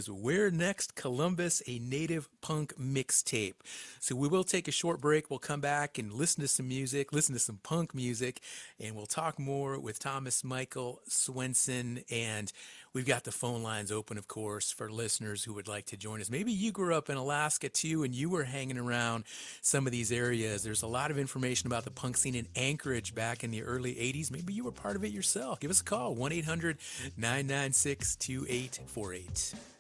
is Where Next Columbus, a native punk mixtape. So we will take a short break. We'll come back and listen to some music, listen to some punk music, and we'll talk more with Thomas Michael Swenson. And we've got the phone lines open, of course, for listeners who would like to join us. Maybe you grew up in Alaska too, and you were hanging around some of these areas. There's a lot of information about the punk scene in Anchorage back in the early 80s. Maybe you were part of it yourself. Give us a call, 1 800 996 2848.